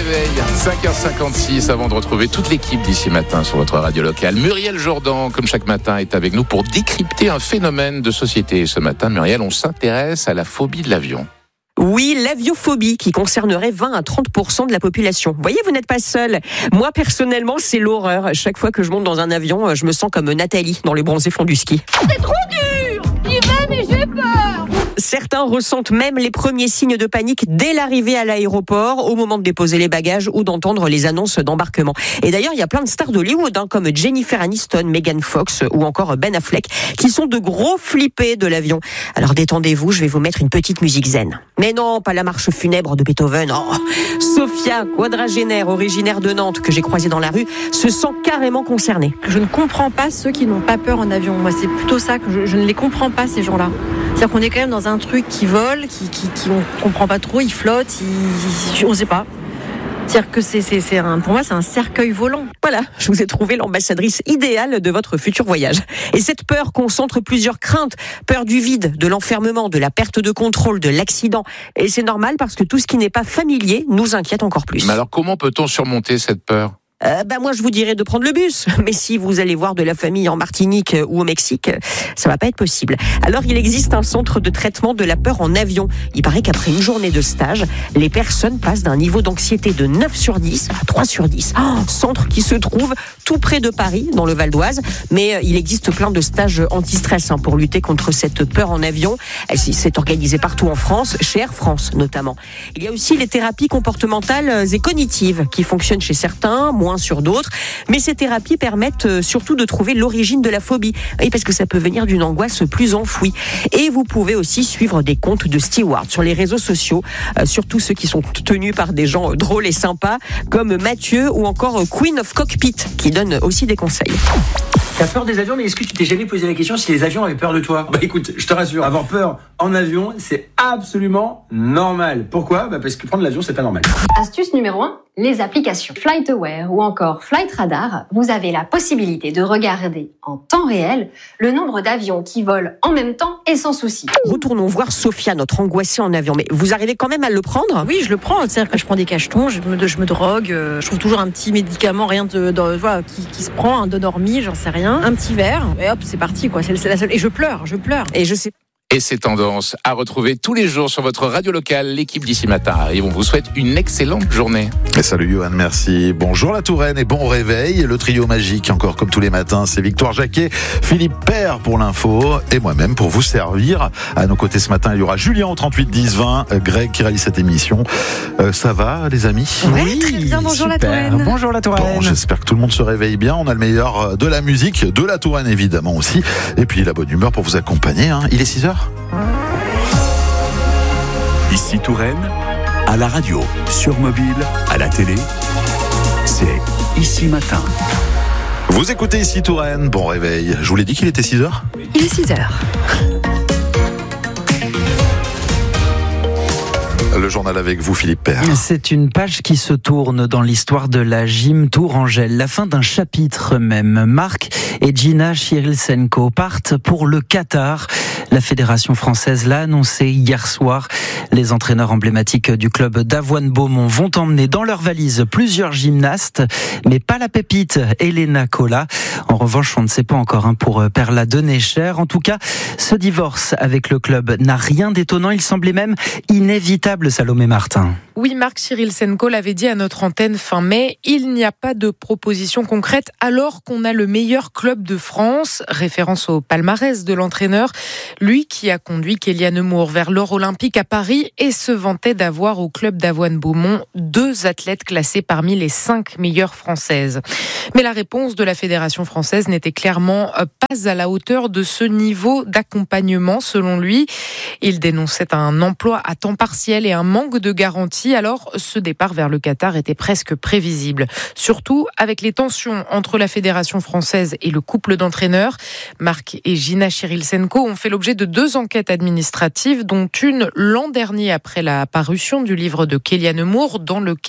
réveil, 5h56 avant de retrouver toute l'équipe d'ici matin sur votre radio locale. Muriel Jourdan, comme chaque matin, est avec nous pour décrypter un phénomène de société. Et ce matin, Muriel, on s'intéresse à la phobie de l'avion. Oui, l'aviophobie qui concernerait 20 à 30% de la population. Vous voyez, vous n'êtes pas seul. Moi, personnellement, c'est l'horreur. Chaque fois que je monte dans un avion, je me sens comme Nathalie dans les bronzés fonds du ski. C'est trop dur! J'y vais, mais j'ai peur! Certains ressentent même les premiers signes de panique dès l'arrivée à l'aéroport, au moment de déposer les bagages ou d'entendre les annonces d'embarquement. Et d'ailleurs, il y a plein de stars d'Hollywood, comme Jennifer Aniston, Megan Fox ou encore Ben Affleck, qui sont de gros flippés de l'avion. Alors détendez-vous, je vais vous mettre une petite musique zen. Mais non, pas la marche funèbre de Beethoven. Oh, Sophia, quadragénaire, originaire de Nantes, que j'ai croisée dans la rue, se sent carrément concernée. Je ne comprends pas ceux qui n'ont pas peur en avion. Moi, c'est plutôt ça que je ne les comprends pas, ces gens-là. C'est-à-dire qu'on est quand même dans un truc qui vole, qui on comprend pas trop, il flotte, on sait pas. C'est-à-dire que pour moi, c'est un cercueil volant. Voilà, je vous ai trouvé l'ambassadrice idéale de votre futur voyage. Et cette peur concentre plusieurs craintes. Peur du vide, de l'enfermement, de la perte de contrôle, de l'accident. Et c'est normal parce que tout ce qui n'est pas familier nous inquiète encore plus. Mais alors, comment peut-on surmonter cette peur ? Moi, je vous dirais de prendre le bus. Mais si vous allez voir de la famille en Martinique ou au Mexique, ça va pas être possible. Alors, il existe un centre de traitement de la peur en avion. Il paraît qu'après une journée de stage, les personnes passent d'un niveau d'anxiété de 9 sur 10 à 3 sur 10. Centre qui se trouve tout près de Paris, dans le Val d'Oise. Mais il existe plein de stages anti-stress pour lutter contre cette peur en avion. C'est organisé partout en France, chez Air France notamment. Il y a aussi les thérapies comportementales et cognitives qui fonctionnent chez certains, moins sur d'autres, mais ces thérapies permettent surtout de trouver l'origine de la phobie, et parce que ça peut venir d'une angoisse plus enfouie. Et vous pouvez aussi suivre des comptes de stewards sur les réseaux sociaux, surtout ceux qui sont tenus par des gens drôles et sympas, comme Mathieu ou encore Queen of Cockpit, qui donne aussi des conseils. T'as peur des avions, mais est-ce que tu t'es jamais posé la question si les avions avaient peur de toi ? Bah écoute, je te rassure, avoir peur en avion, c'est absolument normal. Pourquoi ? Parce que prendre l'avion, c'est pas normal. Astuce numéro 1, les applications FlightAware ou encore FlightRadar. Vous avez la possibilité de regarder en temps réel le nombre d'avions qui volent en même temps et sans souci. Retournons voir Sophia, notre angoissée en avion. Mais vous arrivez quand même à le prendre ? Oui, je le prends. C'est-à-dire que je prends des cachetons, je me drogue, je trouve toujours un petit médicament, rien voilà, qui se prend, un Donormi, j'en sais rien, un petit verre, et hop, c'est parti, quoi. C'est la seule. Et je pleure. Et je sais. Et ces tendances à retrouver tous les jours sur votre radio locale. L'équipe d'ici matin arrive. On vous souhaite une excellente journée. Et salut Johan, merci. Bonjour la Touraine et bon réveil. Le trio magique, encore comme tous les matins, c'est Victoire Jacquet, Philippe Père pour l'info et moi-même pour vous servir. À nos côtés ce matin, il y aura Julien au 38 10 20, Greg qui réalise cette émission. Ça va les amis ? Oui, très bien. Bonjour super. La Touraine. Bonjour la Touraine. Bon, j'espère que tout le monde se réveille bien. On a le meilleur de la musique, de la Touraine évidemment aussi. Et puis la bonne humeur pour vous accompagner. Il est 6h. Ici Touraine, à la radio, sur mobile, à la télé, c'est Ici Matin. Vous écoutez Ici Touraine, bon réveil. Je vous l'ai dit qu'il était 6h ? Il est 6h. Le journal avec vous, Philippe Père. C'est une page qui se tourne dans l'histoire de la gym Tourangelle. La fin d'un chapitre même. Marc et Gina Chirilsenko partent pour le Qatar. La fédération française l'a annoncé hier soir. Les entraîneurs emblématiques du club d'Avoine Beaumont vont emmener dans leur valise plusieurs gymnastes, mais pas la pépite Elena Cola. En revanche, on ne sait pas encore pour Perla Denecher. En tout cas, ce divorce avec le club n'a rien d'étonnant. Il semblait même inévitable, Salomé Martin. Oui, Marc Chirilsenko l'avait dit à notre antenne fin mai, il n'y a pas de proposition concrète alors qu'on a le meilleur club de France, référence au palmarès de l'entraîneur, lui qui a conduit Kéliane Moore vers l'or olympique à Paris et se vantait d'avoir au club d'Avoine Beaumont 2 athlètes classés parmi les 5 meilleures françaises. Mais la réponse de la fédération française n'était clairement pas à la hauteur de ce niveau d'accompagnement selon lui. Il dénonçait un emploi à temps partiel et un manque de garantie. Alors, ce départ vers le Qatar était presque prévisible. Surtout avec les tensions entre la fédération française et le couple d'entraîneurs. Marc et Gina Chirilsenko ont fait l'objet de 2 enquêtes administratives, dont une l'an dernier après la parution du livre de Kéliane Moore, dans lequel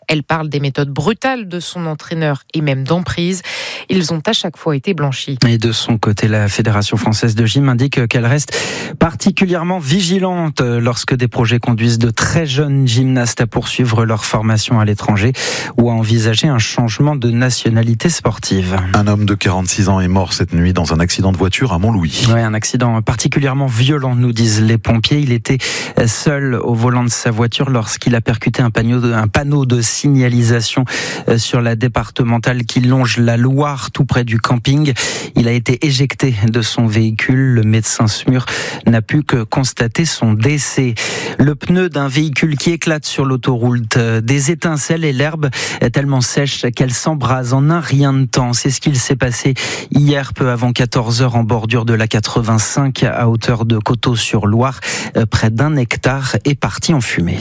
Elle parle des méthodes brutales de son entraîneur et même d'emprise. Ils ont à chaque fois été blanchis. Et de son côté, la Fédération française de gym indique qu'elle reste particulièrement vigilante lorsque des projets conduisent de très jeunes gymnastes à poursuivre leur formation à l'étranger ou à envisager un changement de nationalité sportive. Un homme de 46 ans est mort cette nuit dans un accident de voiture à Montlouis. Ouais, un accident particulièrement violent, nous disent les pompiers. Il était seul au volant de sa voiture lorsqu'il a percuté un panneau de signalisation sur la départementale qui longe la Loire, tout près du camping. Il a été éjecté de son véhicule. Le médecin SMUR n'a pu que constater son décès. Le pneu d'un véhicule qui éclate sur l'autoroute, des étincelles et l'herbe est tellement sèche qu'elle s'embrase en un rien de temps. C'est ce qu'il s'est passé hier, peu avant 14h, en bordure de la 85, à hauteur de Coteau-sur-Loire. Près d'1 hectare est parti en fumée.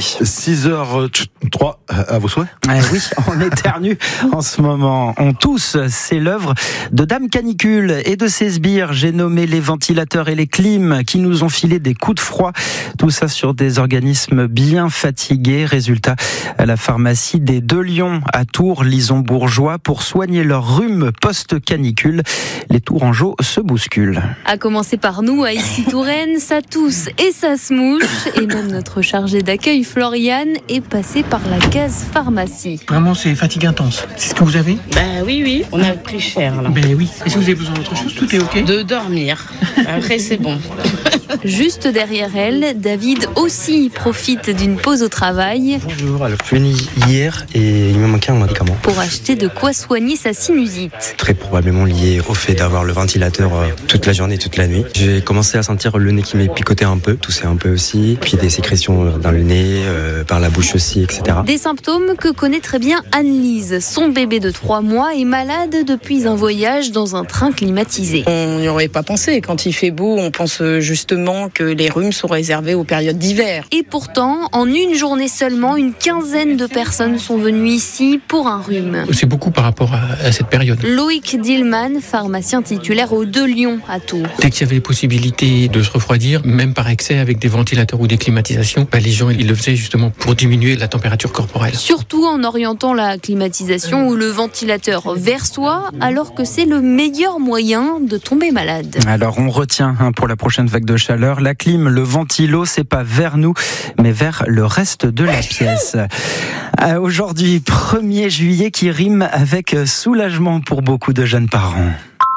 6h03, à vos souhaits. Oui, on éternue en ce moment. On tousse, c'est l'œuvre de Dame Canicule et de ses sbires. J'ai nommé les ventilateurs et les clims qui nous ont filé des coups de froid. Tout ça sur des organismes bien fatigués. Résultat, à la pharmacie des Deux Lions à Tours, Lison-Bourgeois, pour soigner leur rhume post-canicule. Les Tourangeaux se bousculent. À commencer par nous, à Issy-Touraine, ça tousse et ça se mouche. Et même notre chargé d'accueil, Floriane, est passé par la case pharmacie. Vraiment, c'est fatigue intense. C'est ce que vous avez ? Oui, on a pris cher là. Oui. Est-ce que vous avez besoin d'autre chose ? Tout est ok ? De dormir. Après, c'est bon. Juste derrière elle, David aussi profite d'une pause au travail. Bonjour, je suis venu hier et il me manquait un médicament. Pour acheter de quoi soigner sa sinusite. Très probablement lié au fait d'avoir le ventilateur toute la journée, toute la nuit. J'ai commencé à sentir le nez qui m'est picoté un peu, tousser un peu aussi, puis des sécrétions dans le nez, par la bouche aussi, etc. Des symptômes que connaît très bien Anne-Lise. Son bébé de 3 mois est malade depuis un voyage dans un train climatisé. On n'y aurait pas pensé. Quand il fait beau, on pense justement que les rhumes sont réservés aux périodes d'hiver. Et pourtant, en une journée seulement, une quinzaine de personnes sont venues ici pour un rhume. C'est beaucoup par rapport à cette période. Loïc Dillman, pharmacien titulaire aux Deux Lions à Tours. Dès qu'il y avait possibilité de se refroidir, même par excès avec des ventilateurs ou des climatisations, les gens ils le faisaient justement pour diminuer la température corporelle. Surtout en orientant la climatisation ou le ventilateur vers soi, alors que c'est le meilleur moyen de tomber malade. Alors on retient pour la prochaine vague de chaleur, la clim, le ventilo, c'est pas vers nous, mais vers le reste de la pièce. Aujourd'hui, 1er juillet qui rime avec soulagement pour beaucoup de jeunes parents.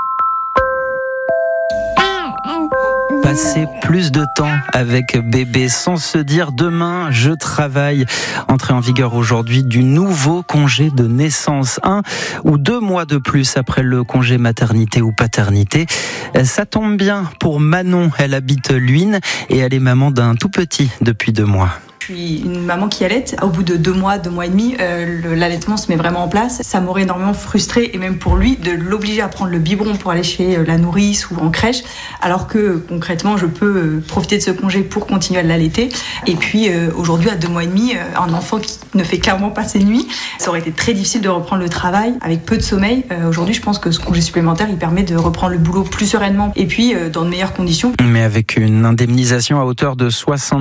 Passer plus de temps avec bébé sans se dire demain je travaille. Entrée en vigueur aujourd'hui du nouveau congé de naissance, 1 ou 2 mois de plus après le congé maternité ou paternité. Ça tombe bien pour Manon, elle habite Luynes et elle est maman d'un tout petit depuis 2 mois. Je suis une maman qui allaite. Au bout de 2 mois et demi, l'allaitement se met vraiment en place. Ça m'aurait énormément frustrée, et même pour lui, de l'obliger à prendre le biberon pour aller chez la nourrice ou en crèche, alors que concrètement, je peux profiter de ce congé pour continuer à l'allaiter. Et puis aujourd'hui, à 2 mois et demi, un enfant qui ne fait clairement pas ses nuits, ça aurait été très difficile de reprendre le travail avec peu de sommeil. Aujourd'hui, je pense que ce congé supplémentaire, il permet de reprendre le boulot plus sereinement et puis dans de meilleures conditions. Mais avec une indemnisation à hauteur de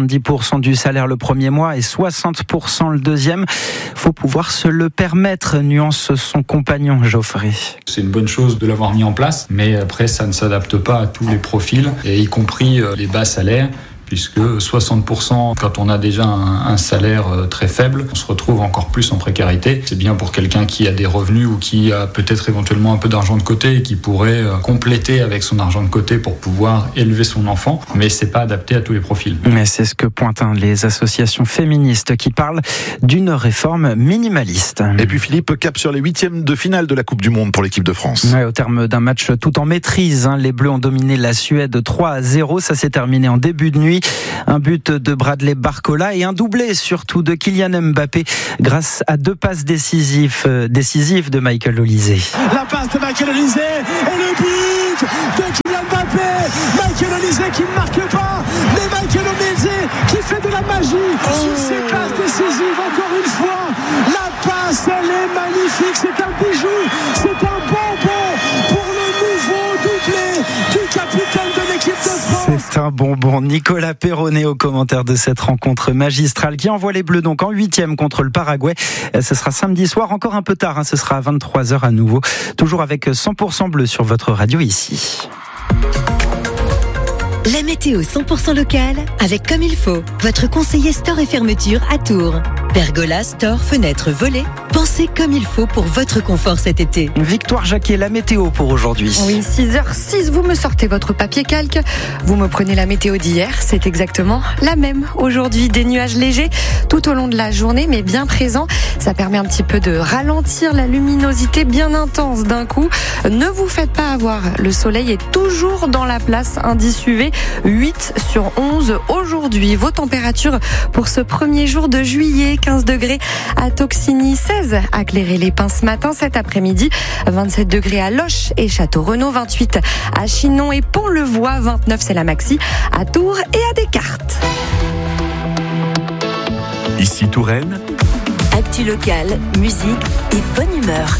70% du salaire le premier mois et 60% le deuxième, faut pouvoir se le permettre, nuance son compagnon Geoffrey. C'est une bonne chose de l'avoir mis en place, mais après ça ne s'adapte pas à tous les profils, et y compris les bas salaires, puisque 60%, quand on a déjà un salaire très faible, on se retrouve encore plus en précarité. C'est bien pour quelqu'un qui a des revenus ou qui a peut-être éventuellement un peu d'argent de côté et qui pourrait compléter avec son argent de côté pour pouvoir élever son enfant, mais c'est pas adapté à tous les profils. Mais c'est ce que pointent les associations féministes qui parlent d'une réforme minimaliste. Et puis Philippe, cap sur les 8e de finale de la Coupe du Monde pour l'équipe de France. Ouais, au terme d'un match tout en maîtrise, les Bleus ont dominé la Suède 3-0. Ça s'est terminé en début de nuit. Un but de Bradley Barcola et un doublé surtout de Kylian Mbappé grâce à 2 passes décisives de Michael Olise. La passe de Michael Olise et le but de Kylian Mbappé. Michael Olise qui ne marque pas, mais Michael Olise qui fait de la magie sur ses passes décisives. Encore une fois, la passe elle est magnifique, c'est un bijou, c'est un bonbon pour le nouveau doublé du capitaine de l'équipe de France. C'est un un bonbon. Nicolas Perronnet au commentaire de cette rencontre magistrale qui envoie les Bleus donc en 8e contre le Paraguay. Ce sera samedi soir, encore un peu tard, ce sera à 23h à nouveau. Toujours avec 100% bleu sur votre radio ici. La météo 100% locale avec Comme il faut, votre conseiller store et fermeture à Tours. Pergola, store, fenêtres, volets. Pensez comme il faut pour votre confort cet été. Victoire Jacquet, la météo pour aujourd'hui. Oui, 6h06, vous me sortez votre papier calque. Vous me prenez la météo d'hier. C'est exactement la même. Aujourd'hui, des nuages légers tout au long de la journée, mais bien présents. Ça permet un petit peu de ralentir la luminosité bien intense d'un coup. Ne vous faites pas avoir. Le soleil est toujours dans la place. Indice UV 8/11 aujourd'hui. Vos températures pour ce premier jour de juillet, 15 degrés à Toxigny, 16 à Cléré-les-Pins ce matin, cet après-midi, 27 degrés à Loches et Château-Renaud, 28 à Chinon et Pont-le-Voix, 29 c'est la maxi à Tours et à Descartes. Ici Touraine. Actu locale, musique et bonne humeur.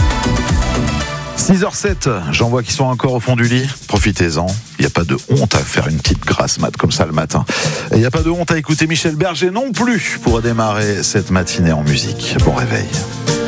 6h07, j'en vois qui sont encore au fond du lit. Profitez-en. Il n'y a pas de honte à faire une petite grasse mat comme ça le matin. Et il n'y a pas de honte à écouter Michel Berger non plus pour démarrer cette matinée en musique. Bon réveil.